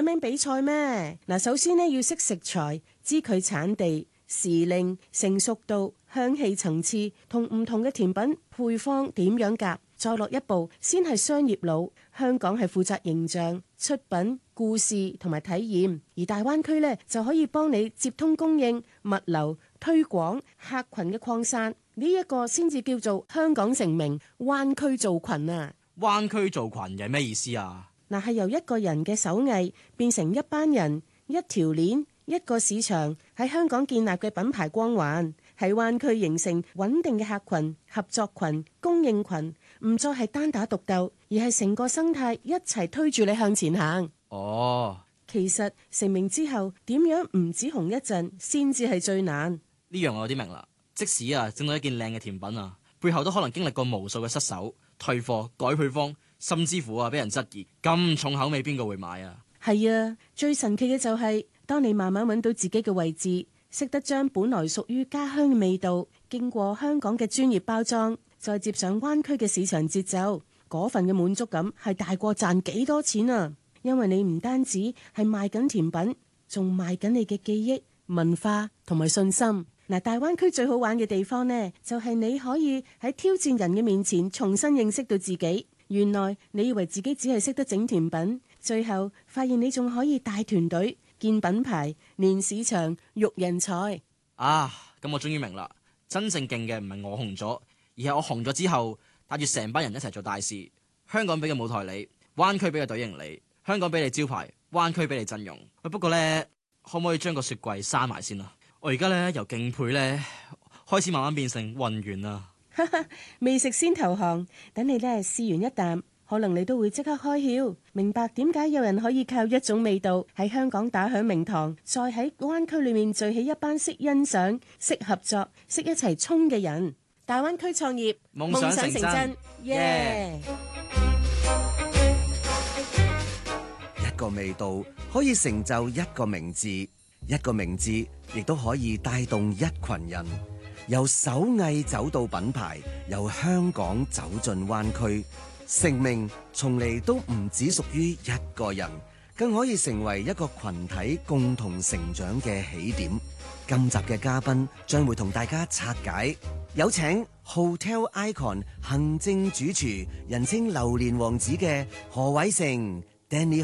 名比賽咩？嗱，首先呢，要識食材，知佢產地、時令、成熟度、香氣層次同唔同嘅甜品配方點樣夾，再落一步先係商業佬。香港係負責形象、出品、故事同埋體驗，而大灣區呢，就可以幫你接通供應、物流、推廣、客群嘅擴散，呢一個先至叫做香港成名，灣區造群啊！ 灣區造群係咩意思啊？ 嗱，係由一個人嘅手藝變成一班人、一條鏈、一個市場喺香港建立嘅品牌光環，喺灣區形成穩定嘅客群、合作群、供應群，唔再係單打獨鬥，而係成個生態一齊推住你向前行。 哦， 其實成名之後點樣唔止紅一陣，先至係最難。 呢樣我有啲明啦。即使整到一件靚嘅甜品啊，背後都可能經歷過無數嘅失手、退貨、改配方。甚至乎俾人質疑咁重口味，邊個會買啊？係啊，最神奇嘅就係，當你慢慢揾到自己嘅位置，識得將本來屬於家鄉嘅味道，經過香港嘅專業包裝，再接上灣區嘅市場節奏，嗰份嘅滿足感係大過賺幾多錢啊！因為你唔單止係賣緊甜品，仲賣緊你嘅記憶、文化同埋信心。嗱，大灣區最好玩嘅地方呢，就係你可以喺挑戰人嘅面前重新認識到自己。原來你以為自己只係識得整甜品，最後發現你仲可以帶團隊、建品牌、練市場、育人才啊！咁我終於明啦，真正勁嘅唔係我紅咗，而係我紅咗之後帶住成班人一齊做大事。香港俾嘅舞台你，灣區俾嘅隊形你，香港俾你招牌，灣區俾你陣容。不過呢，可唔可以將個雪櫃閂埋先啊？我而家呢，由敬佩呢開始慢慢變成混元啦。 未食先投降，等你呢試完一啖，可能你都會即刻開竅，明白點解有人可以靠一種味道喺香港打響名堂，再喺灣區裏面聚起一班識欣賞、識合作、識一齊衝嘅人。大灣區創業，夢想成真，耶！ 一個味道可以成就一個名字，一個名字亦都可以帶動一群人。由手藝走到品牌，由香港走進灣區，成名從嚟都唔只屬於一個人，更可以成為一個群體共同成長嘅起點。今集嘅嘉賓將會同大家拆解，有請 Hotel Icon 行政主廚，人稱榴蓮王子嘅何偉成 Danny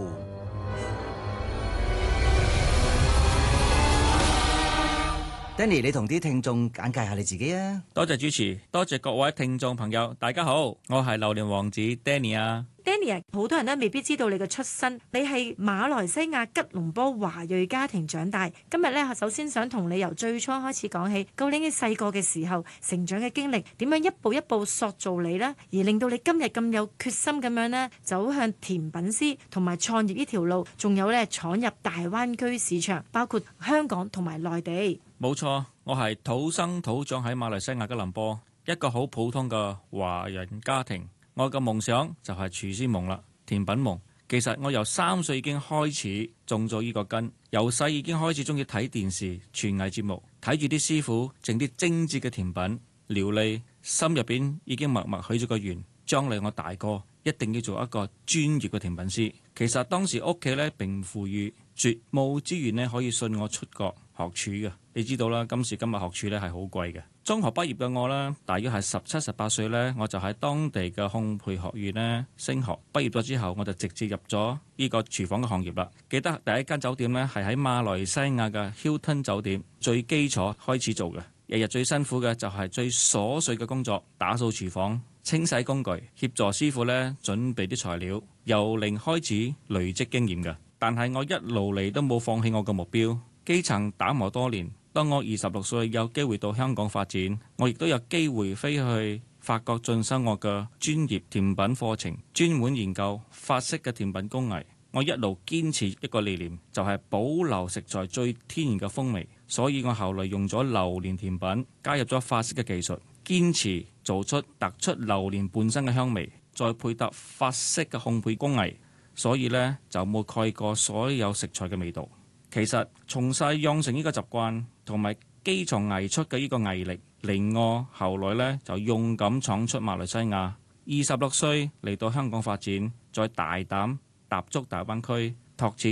Ho。Danny， 你同啲聽眾簡介下你自己啊！ 多謝主持，多謝各位聽眾朋友，大家好，我係榴蓮王子 Danny 啊。 Danny， 好多人咧未必知道你嘅出身，你係馬來西亞吉隆坡華裔家庭長大。今日咧，首先想同你由最初開始講起，究竟你細個嘅時候成長嘅經歷，點樣一步一步塑造你呢？而令到你今日咁有決心咁樣呢，走向甜品師同埋創業呢條路，仲有咧闖入大灣區市場，包括香港同埋內地。 冇錯，我係土生土長喺馬來西亞吉隆坡，一個好普通嘅華人家庭。我嘅夢想就係廚師夢啦，甜品夢。其實我由3歲已經開始種咗呢個根，由細已經開始中意睇電視廚藝節目，睇住啲師傅整啲精緻嘅甜品料理，心入邊已經默默許咗個願，將來我大個一定要做一個專業嘅甜品師。其實當時屋企呢並唔富裕，絕冇資源呢可以信我出國學廚嘅。你知道啦，今時今日學廚呢係好貴嘅。中學畢業嘅我呢，大約係17、18歲呢，我就喺當地嘅烘焙學院呢升學。畢業咗之後，我就直接入咗呢個廚房嘅行業啦。記得第一間酒店呢，係喺馬來西亞嘅 Hilton 酒店，最基礎開始做嘅。日日最辛苦嘅就係最瑣碎嘅工作，打掃廚房、清洗工具、協助師傅呢準備啲材料，由零開始累積經驗嘅。但係我一路嚟都冇放棄我嘅目標，基層打磨多年。當我26歲有機會到香港發展，我亦都有機會飛去法國進修我嘅專業甜品課程，專門研究法式嘅甜品工藝。我一路堅持一個理念，就係保留食材最天然嘅風味。所以我後來用咗榴蓮甜品，加入咗法式嘅技術，堅持做出突出榴蓮本身嘅香味，再配搭法式嘅烘焙工藝，所以呢，就冇蓋過所有食材嘅味道。其實從細養成呢個習慣同埋基礎藝出嘅呢個毅力，令我後來呢就勇敢闖出馬來西亞。26歲嚟到香港發展，再大膽踏足大灣區，拓展